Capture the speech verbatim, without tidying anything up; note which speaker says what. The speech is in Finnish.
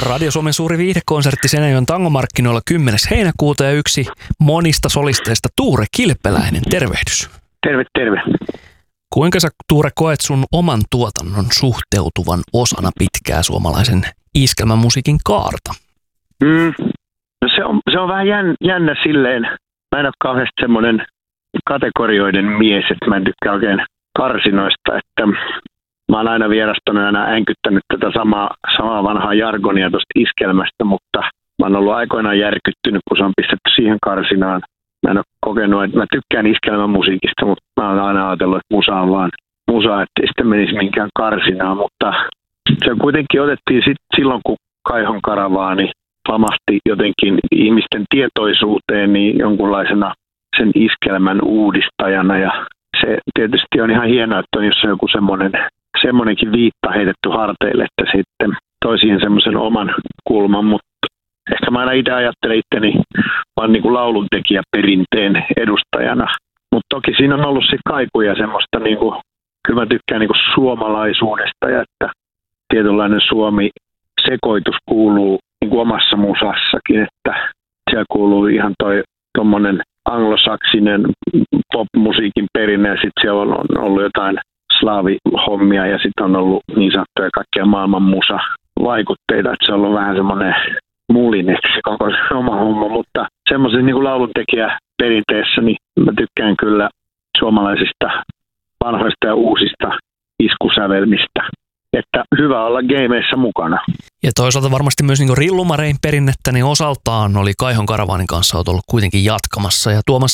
Speaker 1: Radio Suomen suuri viihdekonsertti Seinäjoen tangomarkkinoilla kymmenes heinäkuuta ja yksi monista solisteista Tuure Kilpeläinen. Tervehdys.
Speaker 2: Terve, terve.
Speaker 1: Kuinka sä, Tuure, koet sun oman tuotannon suhteutuvan osana pitkää suomalaisen iskelmämusiikin kaarta?
Speaker 2: Mm, no se, on, se on vähän jän, jännä silleen. Mä en ole kauheasti semmoinen kategorioiden mies, että mä en tykkää oikein karsinoista, että mä oon aina vierastanut ja aina äänkyttänyt tätä samaa, samaa vanhaa jargonia tuosta iskelmästä, mutta mä oon ollut aikoinaan järkyttynyt, kun se on pistetty siihen karsinaan. Mä en ole kokenut, että mä tykkään iskelmämusiikista, mutta mä oon aina ajatellut, että musa on vaan musa, ettei sitten menisi minkään karsinaan, mutta se kuitenkin otettiin sit silloin, kun Kaihon karavaani pamahti jotenkin ihmisten tietoisuuteen niin jonkunlaisena sen iskelmän uudistajana, ja se tietysti on ihan hienoa, että on jos on joku semmoinen semmoinenkin viitta heitetty harteille, että sitten toi siihen semmoisen oman kulman, mutta ehkä mä aina itse ajattelen itteni vaan niin kuin lauluntekijä perinteen edustajana. Mutta toki siinä on ollut sitten kaikuja semmoista, niin kuin, kyllä mä tykkään niin kuin suomalaisuudesta ja että tietynlainen Suomi-sekoitus kuuluu niin kuin omassa musassakin, että siellä kuuluu ihan toi tommonen anglosaksinen pop-musiikin perinne ja sitten siellä on ollut jotain slaavihommia ja sitten on ollut niin sanottuja kaikkia maailman musa-vaikutteita, että se on ollut vähän semmoinen mulineksi se koko oma homma, mutta semmoisen niin kuin lauluntekijä perinteessä niin mä tykkään kyllä suomalaisista vanhoista ja uusista iskusävelmistä, että hyvä olla gameissa mukana.
Speaker 1: Ja toisaalta varmasti myös niin Rillumarein perinnettä, niin osaltaan oli Kaihon karavaanin kanssa olet ollut kuitenkin jatkamassa ja tuomassa